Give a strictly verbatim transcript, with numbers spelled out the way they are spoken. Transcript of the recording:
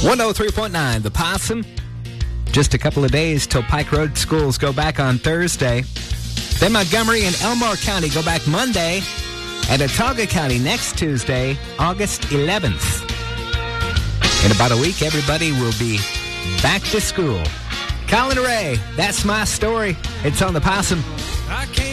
one oh three point nine, The Possum. Just a couple of days till Pike Road schools go back on Thursday. Then Montgomery and Elmore County go back Monday. And Autauga County next Tuesday, August eleventh. In about a week, everybody will be back to school. Colin Ray, that's my story. It's on The Possum. I can't